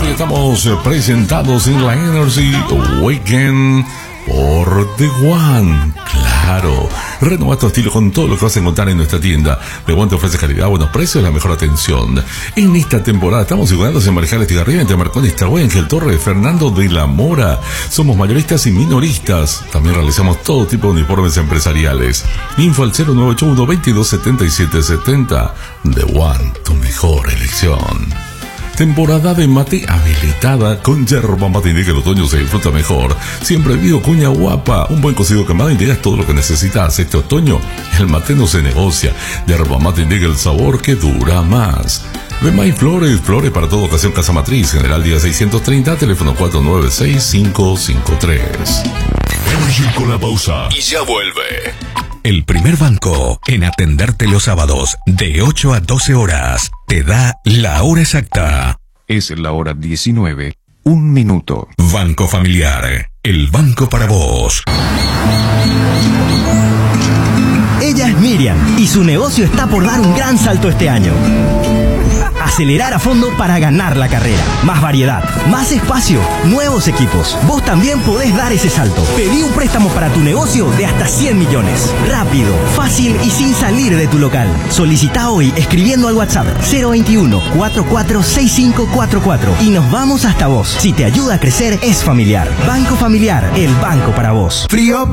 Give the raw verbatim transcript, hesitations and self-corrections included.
Hoy estamos presentados en la Energy Weekend por The One. Claro, renueva tu estilo con todo lo que vas a encontrar en nuestra tienda. The One te ofrece calidad, buenos precios y la mejor atención. En esta temporada estamos encontrados en Marejales Tigarribia, entre Marconi, Estragüe, Ángel Torres, Fernando de la Mora. Somos mayoristas y minoristas. También realizamos todo tipo de uniformes empresariales. Info al cero nueve ocho uno, veintidós, setenta y siete setenta. The One, tu mejor elección. Temporada de mate habilitada. Con yerba mate indica que el otoño se disfruta mejor. Siempre vivo cuña guapa. Un buen cocido quemado indica es todo lo que necesitas. Este otoño el mate no se negocia. Yerba mate indica el sabor que dura más. Bemay Flores, flores para toda ocasión, Casa Matriz, General Díaz seiscientos treinta, teléfono cuatro nueve seis, cinco cinco tres. Con la pausa y ya vuelve. El primer banco en atenderte los sábados de ocho a doce horas te da la hora exacta. Es la hora diecinueve, un minuto. Banco Familiar, el banco para vos. Ella es Miriam y su negocio está por dar un gran salto este año. Acelerar a fondo para ganar la carrera. Más variedad, más espacio, nuevos equipos. Vos también podés dar ese salto. Pedí un préstamo para tu negocio de hasta cien millones. Rápido, fácil y sin salir de tu local. Solicita hoy escribiendo al WhatsApp cero veintiuno, cuarenta y cuatro, sesenta y cinco cuarenta y cuatro y nos vamos hasta vos. Si te ayuda a crecer, es Familiar. Banco Familiar, el banco para vos. Frío